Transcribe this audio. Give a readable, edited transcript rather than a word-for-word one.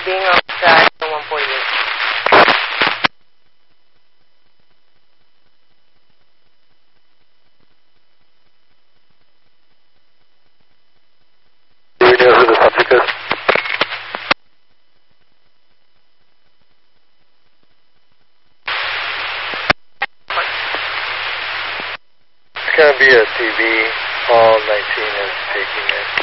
being outside on 148. Do you know who the subject is? It's going to be a TV. All 19 is taking it.